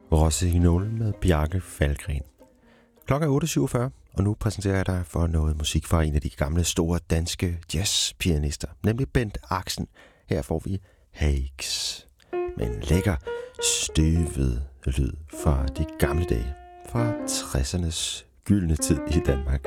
Rossignol med Bjarke Falkgren. Klokken er 8.47, og nu præsenterer jeg dig for noget musik fra en af de gamle store danske jazzpianister, nemlig Bent Axen. Her får vi Hakes med en lækker, støvet lyd fra de gamle dage, fra 60'ernes gyldne tid i Danmark.